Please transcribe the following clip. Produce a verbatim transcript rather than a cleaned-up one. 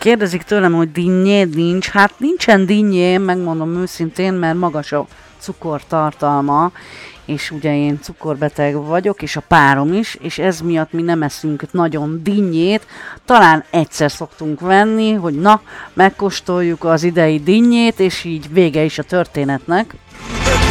Kérdezik tőlem, hogy dinnyéd nincs. Hát nincsen dinnyém, megmondom őszintén, mert magas a cukortartalma, és ugye én cukorbeteg vagyok, és a párom is, és ez miatt mi nem eszünk nagyon dinnyét. Talán egyszer szoktunk venni, hogy na, megkóstoljuk az idei dinnyét, és így vége is a történetnek.